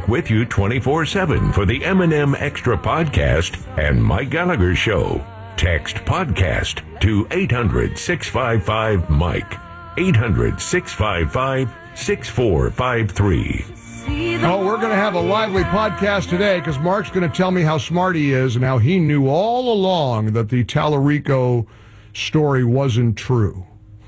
Mike with you 24/7 for the M&M Extra Podcast and Mike Gallagher Show. Text podcast to 800-655-MIKE. 800-655-6453. Oh, we're going to have a lively podcast today because Mark's going to tell me how smart he is and how he knew all along that the Tallarico story wasn't true.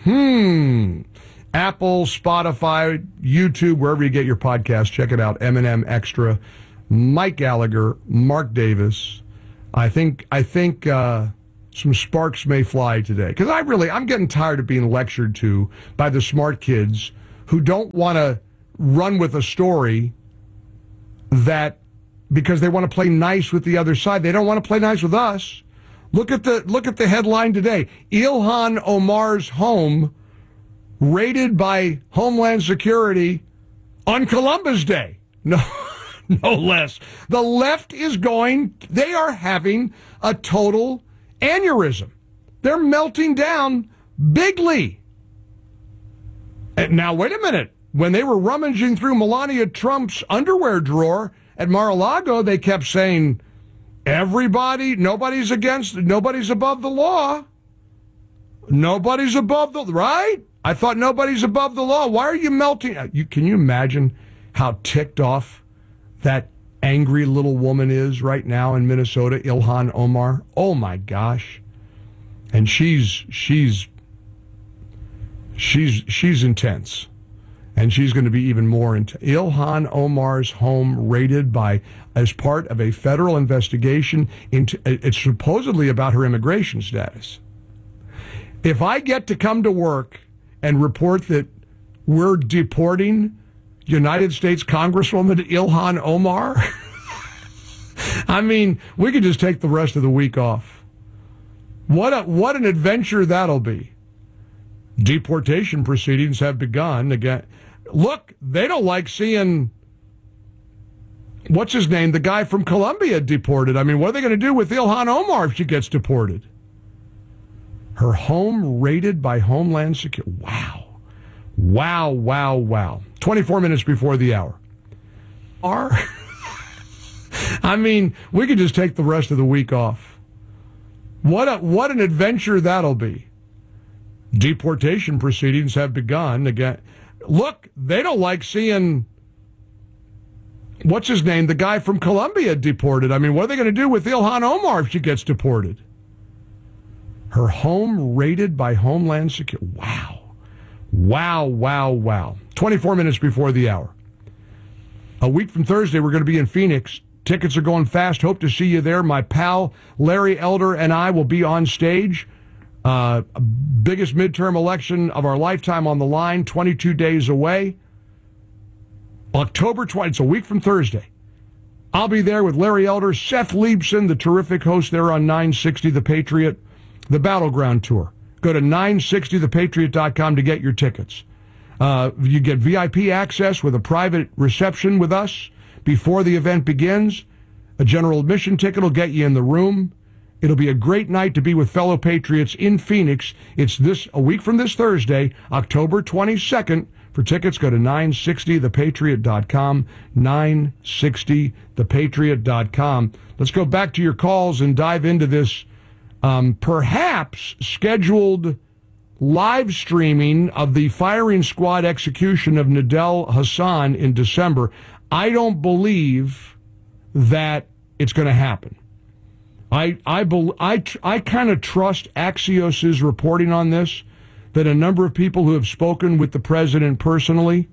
Apple, Spotify, YouTube, wherever you get your podcast, check it out. M&M Extra, Mike Gallagher, Mark Davis. I think some sparks may fly today because I'm getting tired of being lectured to by the smart kids who don't want to run with a story that because they want to play nice with the other side. They don't want to play nice with us. Look at the headline today. Ilhan Omar's home raided by Homeland Security on Columbus Day. No less. The left they are having a total aneurysm. They're melting down bigly. And now, wait a minute. When they were rummaging through Melania Trump's underwear drawer at Mar-a-Lago, they kept saying, nobody's above the law. Nobody's above the, right? I thought nobody's above the law. Why are you melting? Can you imagine how ticked off that angry little woman is right now in Minnesota, Ilhan Omar? Oh my gosh. And she's intense. And she's going to be even more intense. Ilhan Omar's home raided as part of a federal investigation into, it's supposedly about her immigration status. If I get to come to work and report that we're deporting United States Congresswoman Ilhan Omar, I mean, we could just take the rest of the week off. What an adventure that'll be. Deportation proceedings have begun again. Look, they don't like seeing, what's his name, the guy from Colombia deported. I mean, what are they going to do with Ilhan Omar if she gets deported? Her home raided by Homeland Security. Wow. 24 minutes before the hour. I mean, we could just take the rest of the week off. What an adventure that'll be. Deportation proceedings have begun again. Look, they don't like seeing, what's his name, the guy from Colombia deported. I mean, what are they going to do with Ilhan Omar if she gets deported? Her home raided by Homeland Security. Wow. 24 minutes before the hour. A week from Thursday, we're going to be in Phoenix. Tickets are going fast. Hope to see you there. My pal Larry Elder and I will be on stage. Biggest midterm election of our lifetime on the line, 22 days away. October 20th, it's a week from Thursday. I'll be there with Larry Elder, Seth Leibson, the terrific host there on 960 The Patriot, the Battleground Tour. Go to 960thepatriot.com to get your tickets. You get VIP access with a private reception with us before the event begins. A general admission ticket will get you in the room. It'll be a great night to be with fellow patriots in Phoenix. It's a week from this Thursday, October 22nd. For tickets, go to 960thepatriot.com, 960thepatriot.com. Let's go back to your calls and dive into this perhaps scheduled live streaming of the firing squad execution of Nadel Hassan in December. I don't believe that it's going to happen. I kind of trust Axios' reporting on this, that a number of people who have spoken with the president personally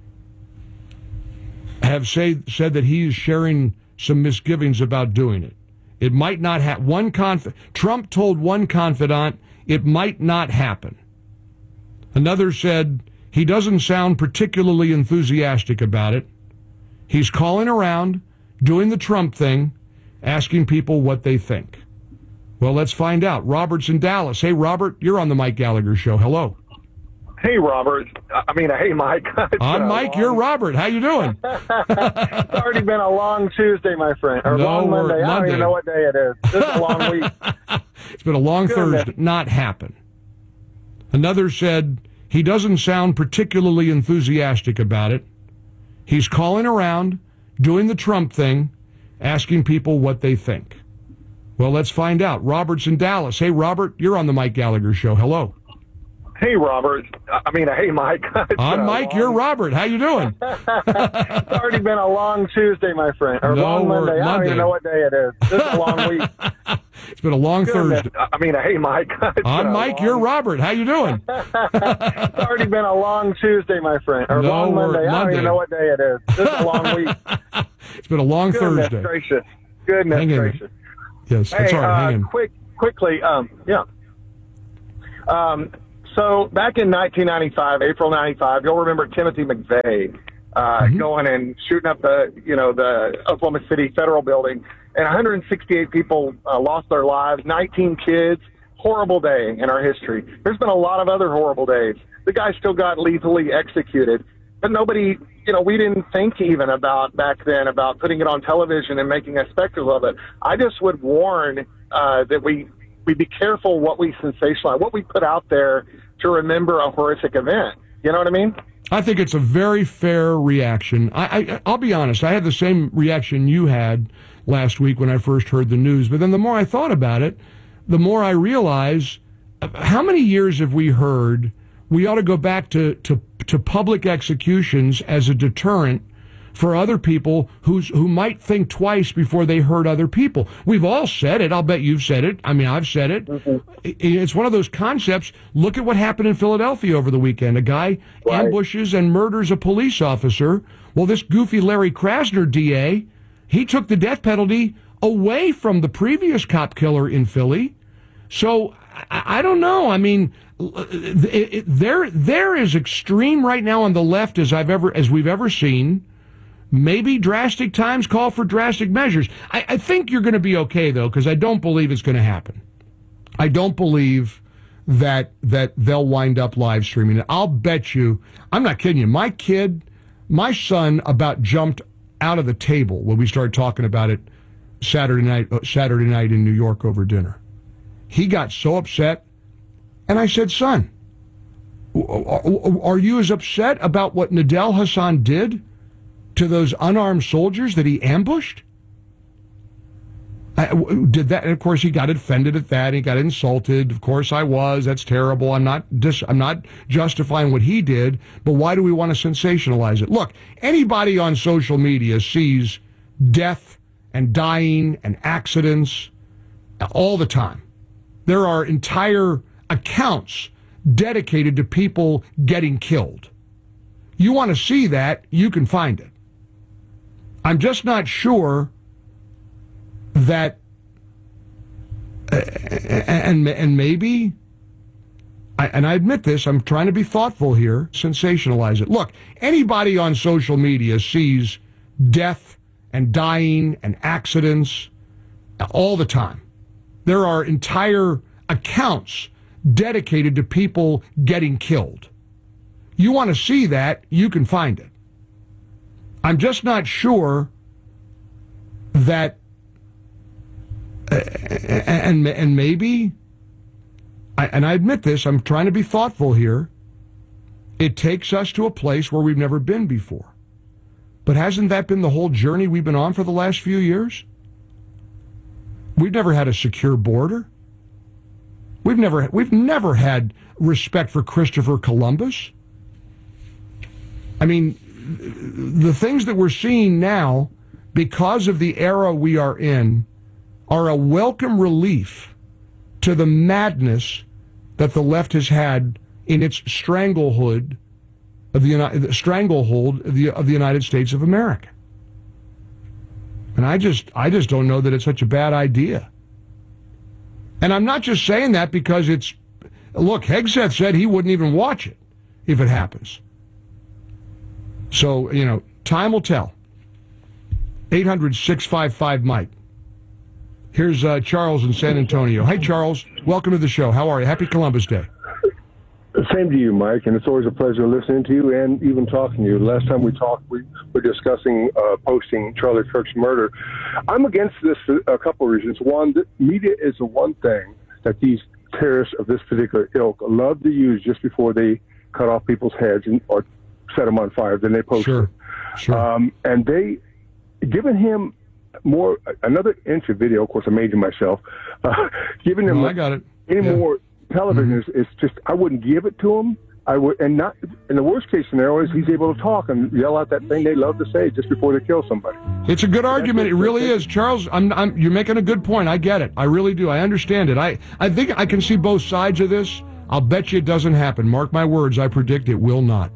have said that he is sharing some misgivings about doing it. It might not have Trump told one confidant it might not happen. Another said he doesn't sound particularly enthusiastic about it. He's calling around, doing the Trump thing, asking people what they think. Well, let's find out. Robert's in Dallas. Hey, Robert, you're on the Mike Gallagher Show. Hello. Hey, Robert. Hey, Mike. I'm Mike. You're Robert. How you doing? It's already been a long Tuesday, my friend. Or long Monday. I don't even know what day it is. This is a long week. It's been a long Thursday. Not happen. Another said he doesn't sound particularly enthusiastic about it. He's calling around, doing the Trump thing, asking people what they think. Well, let's find out. Robert's in Dallas. Hey, Robert, you're on the Mike Gallagher Show. Hello. Hey, Robert. Hey, Mike. I'm Mike. You're Robert. How you doing? It's already been a long Tuesday, my friend. Or long Monday. I don't even know what day it is. This is a long week. It's been a long Thursday. Hey, Mike. I'm Mike. You're Robert. How you doing? It's already been a long Tuesday, my friend. Or long Monday. I don't even know what day it is. This is a long week. It's been a long Thursday. Goodness gracious. Yes, that's all right. Hang in. Quickly, So back in 1995, April 95, you'll remember Timothy McVeigh going and shooting up the Oklahoma City Federal Building, and 168 people lost their lives, 19 kids. Horrible day in our history. There's been a lot of other horrible days. The guy still got lethally executed, but nobody, we didn't think even about back then about putting it on television and making a spectacle of it. I just would warn that we be careful what we sensationalize, what we put out there to remember a horrific event. You know what I mean? I think it's a very fair reaction. I'll be honest. I had the same reaction you had last week when I first heard the news. But then the more I thought about it, the more I realize how many years have we heard we ought to go back to public executions as a deterrent for other people who might think twice before they hurt other people. We've all said it. I'll bet you've said it. I mean, I've said it. Mm-hmm. It's one of those concepts. Look at what happened in Philadelphia over the weekend. A guy ambushes and murders a police officer. Well, this goofy Larry Krasner DA, he took the death penalty away from the previous cop killer in Philly. So I don't know. I mean, there is extreme right now on the left as we've ever seen. Maybe drastic times call for drastic measures. I think you're going to be okay, though, because I don't believe it's going to happen. I don't believe that they'll wind up live streaming it. I'll bet you, I'm not kidding you, my son about jumped out of the table when we started talking about it Saturday night in New York over dinner. He got so upset, and I said, son, are you as upset about what Nidal Hasan did to those unarmed soldiers that he ambushed? Did that? And of course, he got offended at that. He got insulted. Of course, I was. That's terrible. I'm not justifying what he did. But why do we want to sensationalize it? Look, anybody on social media sees death and dying and accidents all the time. There are entire accounts dedicated to people getting killed. You want to see that? You can find it. I'm just not sure that, and maybe, I admit this, I'm trying to be thoughtful here, sensationalize it. Look, anybody on social media sees death and dying and accidents all the time. There are entire accounts dedicated to people getting killed. You want to see that, you can find it. I'm just not sure that, and maybe, I admit this, I'm trying to be thoughtful here, it takes us to a place where we've never been before. But hasn't that been the whole journey we've been on for the last few years? We've never had a secure border. We've never had respect for Christopher Columbus. I mean, the things that we're seeing now, because of the era we are in, are a welcome relief to the madness that the left has had in its stranglehold of the United States of America. And I just don't know that it's such a bad idea. And I'm not just saying that because look, Hegseth said he wouldn't even watch it if it happens. So, time will tell. 800-655-Mike. Here's Charles in San Antonio. Hey, Charles. Welcome to the show. How are you? Happy Columbus Day. Same to you, Mike, and it's always a pleasure listening to you and even talking to you. Last time we talked, we were discussing posting Charlie Kirk's murder. I'm against this for a couple of reasons. One, the media is the one thing that these terrorists of this particular ilk love to use just before they cut off people's heads or set them on fire. Then they post it. Sure. And they giving him another inch of video. Of course, I'm aging myself. Giving him I got it. Any more television is just, I wouldn't give it to him. I would, and not in the worst case scenario is he's able to talk and yell out that thing they love to say just before they kill somebody. It's a good argument. It really is, Charles. You're making a good point. I get it. I really do. I understand it. I think I can see both sides of this. I'll bet you it doesn't happen. Mark my words. I predict it will not.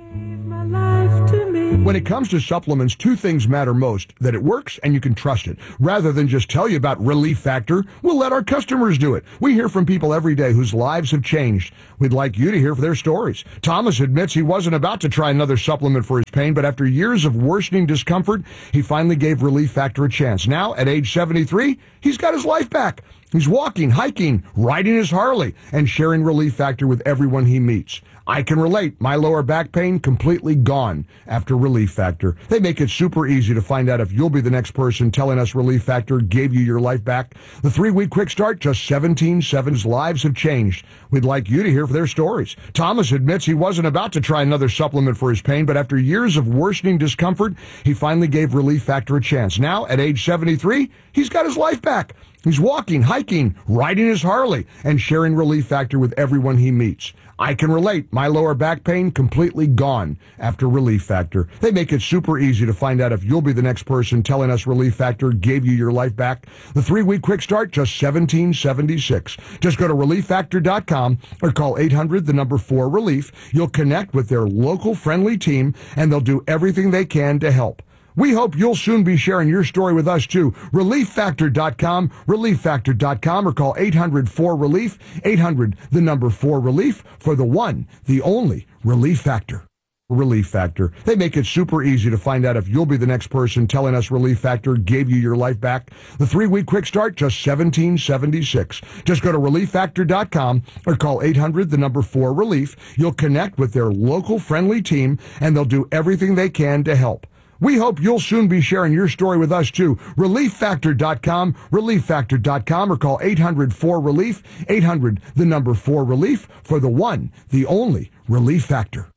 When it comes to supplements, two things matter most: that it works and you can trust it. Rather than just tell you about Relief Factor, we'll let our customers do it. We hear from people every day whose lives have changed. We'd like you to hear their stories. Thomas admits he wasn't about to try another supplement for his pain, but after years of worsening discomfort, he finally gave Relief Factor a chance. Now, at age 73, he's got his life back. He's walking, hiking, riding his Harley, and sharing Relief Factor with everyone he meets. I can relate. My lower back pain completely gone after Relief Factor. They make it super easy to find out if you'll be the next person telling us Relief Factor gave you your life back. The 3-week quick start, just 17.7's lives have changed. We'd like you to hear their stories. Thomas admits he wasn't about to try another supplement for his pain, but after years of worsening discomfort, he finally gave Relief Factor a chance. Now, at age 73, he's got his life back. He's walking, hiking, riding his Harley, and sharing Relief Factor with everyone he meets. I can relate. My lower back pain completely gone after Relief Factor. They make it super easy to find out if you'll be the next person telling us Relief Factor gave you your life back. The 3-week quick start, just $17.76. Just go to ReliefFactor.com or call 800-4-RELIEF. You'll connect with their local friendly team, and they'll do everything they can to help. We hope you'll soon be sharing your story with us, too. ReliefFactor.com, ReliefFactor.com, or call 800-4-RELIEF, 800-4-RELIEF, for the one, the only Relief Factor. Relief Factor. They make it super easy to find out if you'll be the next person telling us Relief Factor gave you your life back. The 3-week quick start, just $17.76. Just go to ReliefFactor.com or call 800-4-RELIEF. You'll connect with their local friendly team, and they'll do everything they can to help. We hope you'll soon be sharing your story with us, too. ReliefFactor.com, ReliefFactor.com, or call 800-4-RELIEF, 800-4-RELIEF, for the one, the only Relief Factor.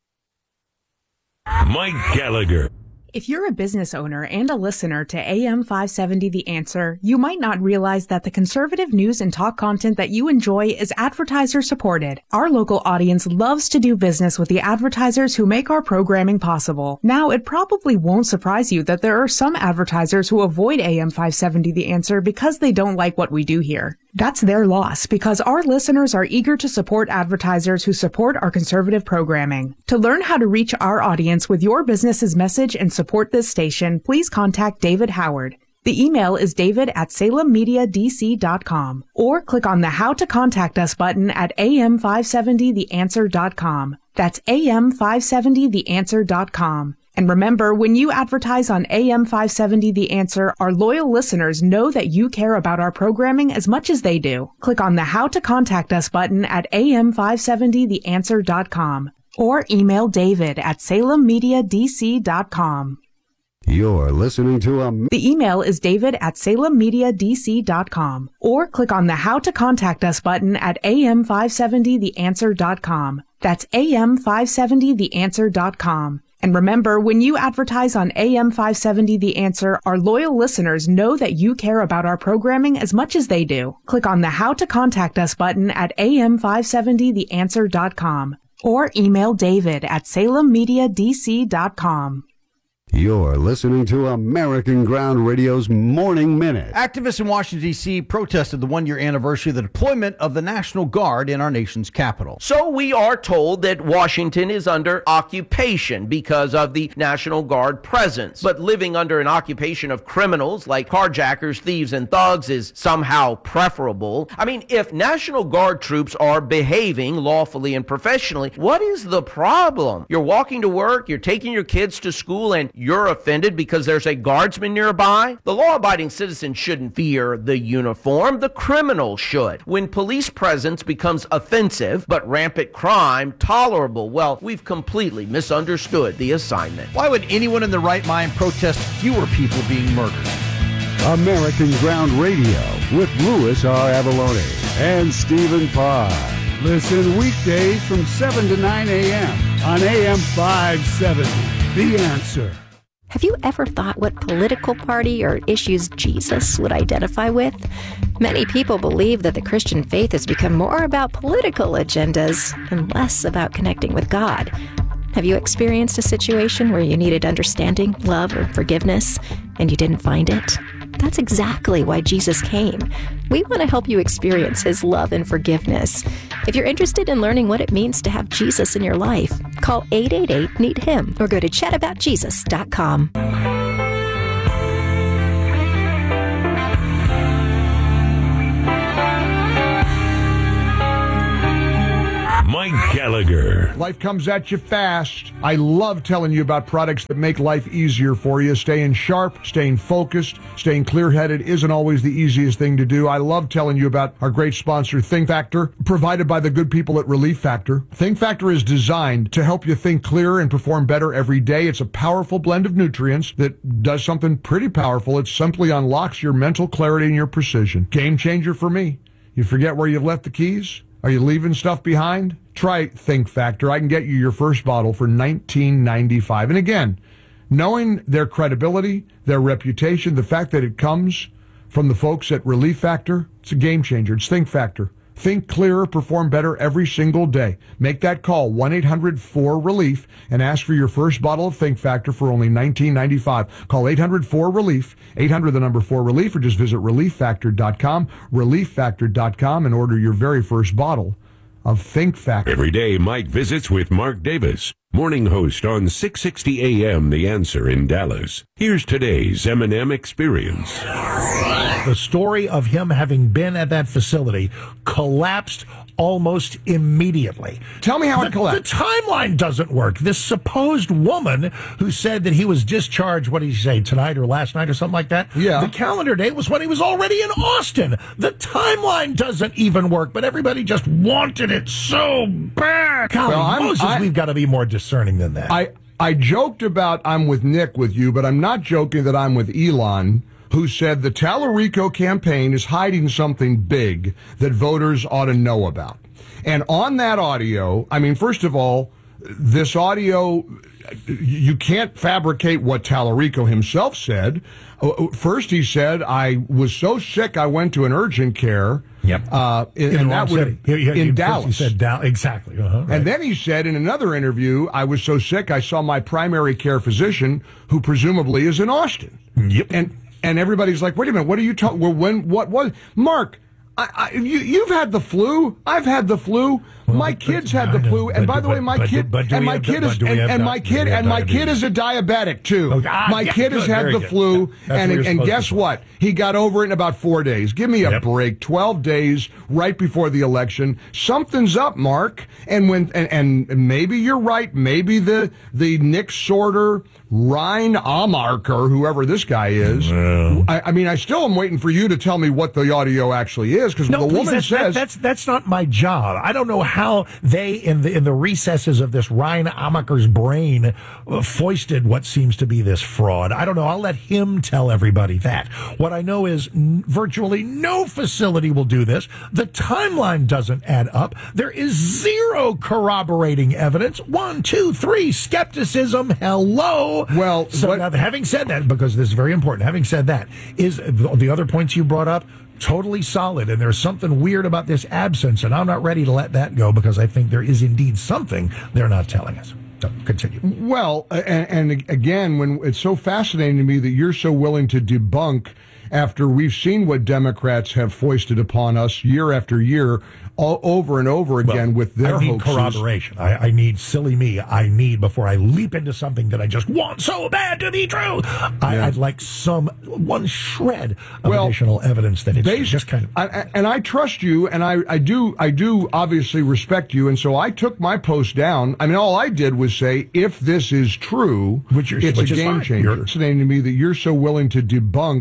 Mike Gallagher. If you're a business owner and a listener to AM 570 The Answer, you might not realize that the conservative news and talk content that you enjoy is advertiser supported. Our local audience loves to do business with the advertisers who make our programming possible. Now, it probably won't surprise you that there are some advertisers who avoid AM 570 The Answer because they don't like what we do here. That's their loss, because our listeners are eager to support advertisers who support our conservative programming. To learn how to reach our audience with your business's message and support this station, please contact David Howard. The email is david@salemmediadc.com, or click on the How to Contact Us button at am570theanswer.com. That's am570theanswer.com. And remember, when you advertise on AM 570 The Answer, our loyal listeners know that you care about our programming as much as they do. Click on the How to Contact Us button at am570theanswer.com or email david@salemmediadc.com. You're listening to The email is david@salemmediadc.com or click on the How to Contact Us button at am570theanswer.com. That's am570theanswer.com. And remember, when you advertise on AM 570 The Answer, our loyal listeners know that you care about our programming as much as they do. Click on the How to Contact Us button at am570theanswer.com or email david@salemmediadc.com. You're listening to American Ground Radio's Morning Minute. Activists in Washington, D.C. protested the one-year anniversary of the deployment of the National Guard in our nation's capital. So we are told that Washington is under occupation because of the National Guard presence. But living under an occupation of criminals like carjackers, thieves, and thugs is somehow preferable. I mean, if National Guard troops are behaving lawfully and professionally, what is the problem? You're walking to work, you're taking your kids to school, and you're offended because there's a guardsman nearby? The law-abiding citizen shouldn't fear the uniform. The criminal should. When police presence becomes offensive, but rampant crime tolerable, well, we've completely misunderstood the assignment. Why would anyone in their right mind protest fewer people being murdered? American Ground Radio with Louis R. Avalone and Stephen Parr. Listen weekdays from 7 to 9 a.m. on AM 570. The Answer. Have you ever thought what political party or issues Jesus would identify with? Many people believe that the Christian faith has become more about political agendas and less about connecting with God. Have you experienced a situation where you needed understanding, love, or forgiveness, and you didn't find it? That's exactly why Jesus came. We want to help you experience his love and forgiveness. If you're interested in learning what it means to have Jesus in your life, call 888-NEED-HIM or go to chataboutjesus.com. Mike Gallagher. Life comes at you fast. I love telling you about products that make life easier for you. Staying sharp, staying focused, staying clear-headed isn't always the easiest thing to do. I love telling you about our great sponsor, Think Factor, provided by the good people at Relief Factor. Think Factor is designed to help you think clearer and perform better every day. It's a powerful blend of nutrients that does something pretty powerful. It simply unlocks your mental clarity and your precision. Game changer for me. You forget where you've left the keys? Are you leaving stuff behind? Try Think Factor. I can get you your first bottle for $19.95. And again, knowing their credibility, their reputation, the fact that it comes from the folks at Relief Factor, it's a game changer. It's Think Factor. Think clearer, perform better every single day. Make that call, 1-800-4RELIEF, and ask for your first bottle of Think Factor for only $19.95. Call 800-4RELIEF, 800-4RELIEF, or just visit ReliefFactor.com, ReliefFactor.com, and order your very first bottle of Think Factor. Every day, Mike visits with Mark Davis, morning host on 660 AM The Answer in Dallas. Here's today's M&M Experience. The story of him having been at that facility collapsed almost immediately. Tell me how it collapsed. The timeline doesn't work. This supposed woman who said that he was discharged, what did he say, tonight or last night or something like that? Yeah. The calendar date was when he was already in Austin. The timeline doesn't even work, but everybody just wanted it so bad. Golly, we've got to be more discerning than that. I joked about I'm with Nick with you, but I'm not joking that I'm with Elon, who said the Tallarico campaign is hiding something big that voters ought to know about. And on that audio, I mean, first of all, this audio, you can't fabricate what Tallarico himself said. First, he said, I was so sick I went to an urgent care. Yep. In Dallas. He said exactly. Uh-huh, right. And then he said in another interview, I was so sick I saw my primary care physician, who presumably is in Austin. Yep. And everybody's like, wait a minute, what are you talking? Well, what was Mark? You've had the flu. I've had the flu. Well, my kids had the flu. And by the way, my kid is a diabetic too. My kid has had the flu, and guess what? He got over it in about 4 days. Give me a break. 12 days right before the election. Something's up, Mark. And maybe you're right. Maybe the Nick Sorter, Ryan Amarker, whoever this guy is. Well. I mean, I still am waiting for you to tell me what the audio actually is, because the woman says that's not my job. I don't know how they in the recesses of this Ryan Amaker's brain foisted what seems to be this fraud. I don't know. I'll let him tell everybody that. What I know is virtually no facility will do this. The timeline doesn't add up. There is zero corroborating evidence. 1, 2, 3 skepticism. Hello. Well, so now, having said that, because this is very important, having said that, is the other points you brought up totally solid, and there's something weird about this absence, and I'm not ready to let that go because I think there is indeed something they're not telling us. So continue. Well, and again, when it's so fascinating to me that you're so willing to debunk after we've seen what Democrats have foisted upon us year after year, over and over again with their hoaxes. I need corroboration. I need silly me. I need, before I leap into something that I just want so bad to be true, I'd like one shred of additional evidence that it's just kind of. And I trust you, and I do obviously respect you, and so I took my post down. I mean, all I did was say, if this is true, it's a game changer. It's fascinating to me that you're so willing to debunk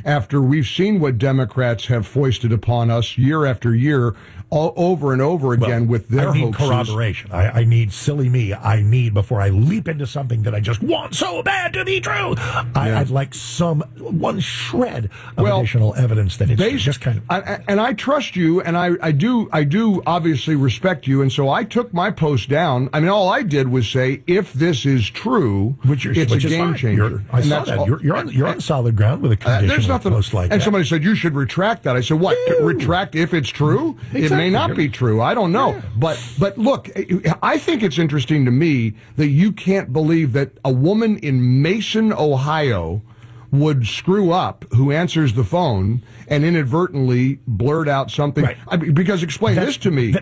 after we've seen what Democrats have foisted upon us year after year, over and over again with their I need hoaxes. corroboration. I need silly me. I need, before I leap into something that I just want so bad to be true, I'd like one shred of additional evidence that it's just kind of. And I trust you, and I do obviously respect you, and so I took my post down. I mean, all I did was say, if this is true, it's a game changer. I saw that. You're on solid ground with a conditional post like that. And somebody said, you should retract that. I said, what? Retract if it's true? Exactly. It may not be true. I don't know. Yeah. But look, I think it's interesting to me that you can't believe that a woman in Mason, Ohio would screw up, who answers the phone and inadvertently blurt out something. Right. Because explain this to me,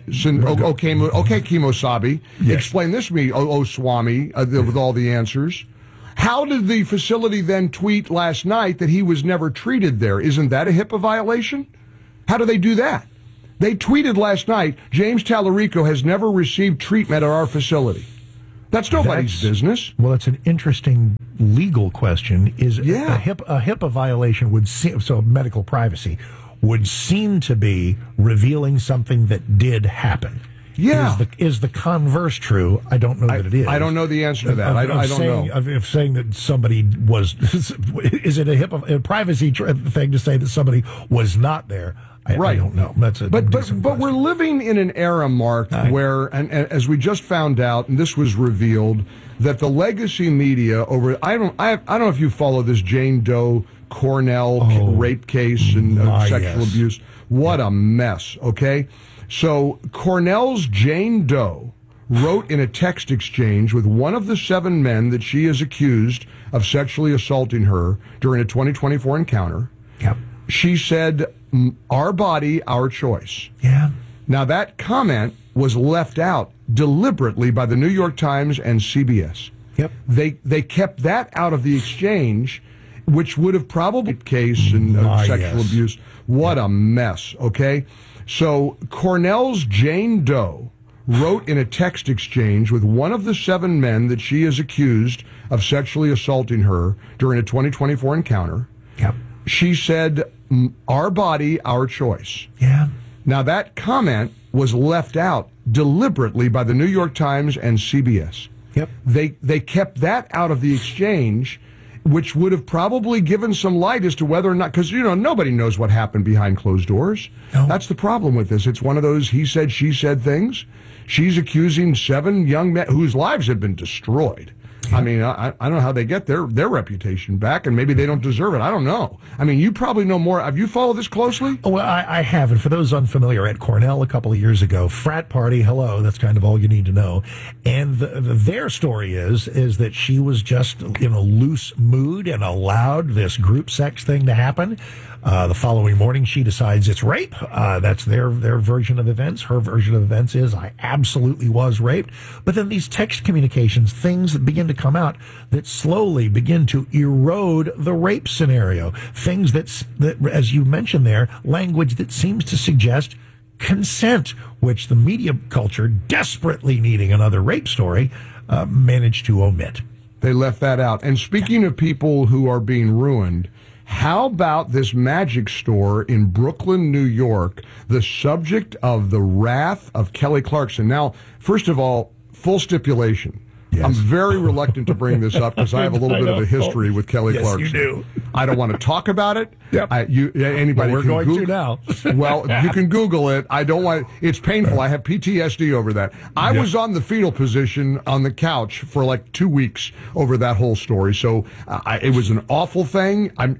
Kimosabe. Yes. Explain this to me, Swami, with all the answers. How did the facility then tweet last night that he was never treated there? Isn't that a HIPAA violation? How do they do that? They tweeted last night, James Tallarico has never received treatment at our facility. That's nobody's business. Well, it's an interesting legal question. Is a HIPAA violation would seem, so medical privacy would seem to be revealing something that did happen. Yeah. Is the converse true? I don't know that it is. I don't know the answer to that. I don't know. Of saying that somebody was, is it a privacy thing to say that somebody was not there? I don't know. That's but we're living in an era, Mark, where, and as we just found out, and this was revealed, that the legacy media I don't know if you follow this Jane Doe Cornell rape case and sexual abuse. What a mess. Okay, so Cornell's Jane Doe wrote in a text exchange with one of the 7 men that she is accused of sexually assaulting her during a 2024 encounter. Yep. She said, "Our body, our choice." Yeah. Now, that comment was left out deliberately by the New York Times and CBS. Yep. They kept that out of the exchange, which would have probably case and sexual abuse. What a mess, okay? So Cornell's Jane Doe wrote in a text exchange with one of the 7 men that she is accused of sexually assaulting her during a 2024 encounter. Yep. She said, "Our body, our choice." Yeah. Now, that comment was left out deliberately by the New York Times and CBS. Yep. They kept that out of the exchange, which would have probably given some light as to whether or not, because, nobody knows what happened behind closed doors. No. That's the problem with this. It's one of those he said, she said things. She's accusing 7 young men whose lives have been destroyed. I mean, I don't know how they get their reputation back, and maybe they don't deserve it. I don't know. I mean, you probably know more. Have you followed this closely? Oh, well, I have. And for those unfamiliar, at Cornell a couple of years ago, frat party, hello, that's kind of all you need to know. And their story is that she was just in a loose mood and allowed this group sex thing to happen. The following morning, she decides it's rape. That's their version of events. Her version of events is, I absolutely was raped. But then these text communications, things that begin to come out that slowly begin to erode the rape scenario. Things that, as you mentioned there, language that seems to suggest consent, which the media culture, desperately needing another rape story, managed to omit. They left that out. And speaking of people who are being ruined, how about this magic store in Brooklyn, New York, the subject of the wrath of Kelly Clarkson? Now, first of all, full stipulation. Yes. I'm very reluctant to bring this up because I have a little bit of a history with Kelly Clarkson. Yes, you do. I don't want to talk about it. Yep. Anybody we're can going Google, to now. Well, you can Google it. I don't want. It's painful. I have PTSD over that. I was on the fetal position on the couch for like 2 weeks over that whole story. So it was an awful thing. I'm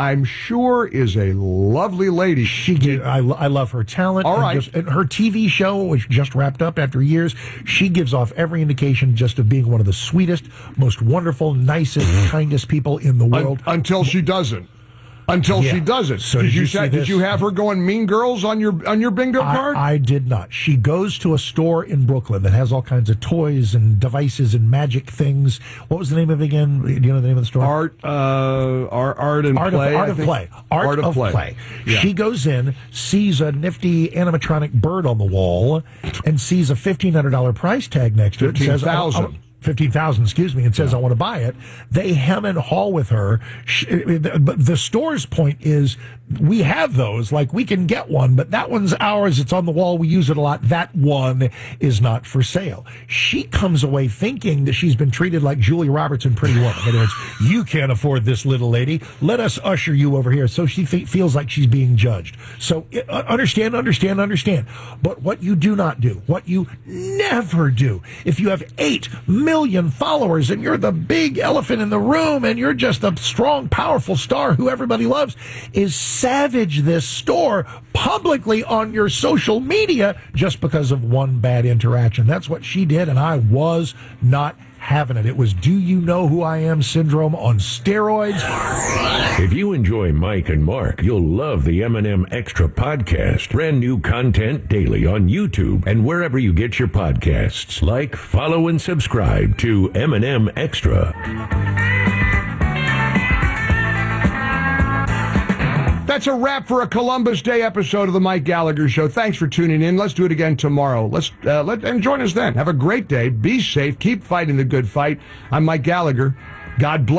sure is a lovely lady. I love her talent. All right. Her TV show, which just wrapped up after years, she gives off every indication just of being one of the sweetest, most wonderful, nicest, kindest people in the world. Until she doesn't. She doesn't. So did you have her going Mean Girls on your bingo card? I did not. She goes to a store in Brooklyn that has all kinds of toys and devices and magic things. What was the name of it again? Do you know the name of the store? Art of Play. Yeah. She goes in, sees a nifty animatronic bird on the wall, and sees a $1,500 price tag next to it. $15,000. 15,000, and says, I want to buy it. They hem and haw with her. But the store's point is, we have those, like we can get one, but that one's ours. It's on the wall. We use it a lot. That one is not for sale. She comes away thinking that she's been treated like Julia Roberts in Pretty Woman. In other words, you can't afford this, little lady. Let us usher you over here. So she feels like she's being judged. So understand. But what you do not do, what you never do, if you have 8 million followers and you're the big elephant in the room and you're just a strong, powerful star who everybody loves, is savage this store publicly on your social media just because of one bad interaction. That's what she did, and I was not having it. It was do you know who I am syndrome on steroids. If you enjoy Mike and Mark, you'll love the M&M Extra podcast. Brand new content daily on YouTube and wherever you get your podcasts. Like, follow, and subscribe to M&M Extra. That's a wrap for a Columbus Day episode of the Mike Gallagher Show. Thanks for tuning in. Let's do it again tomorrow. And join us then. Have a great day. Be safe. Keep fighting the good fight. I'm Mike Gallagher. God bless.